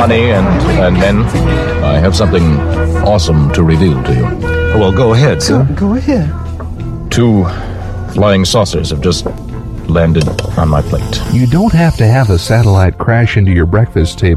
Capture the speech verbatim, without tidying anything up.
honey and, and men, I have something awesome to reveal to you. Well, go ahead, sir. Go, go ahead. Two flying saucers have just landed on my plate. You don't have to have a satellite crash into your breakfast table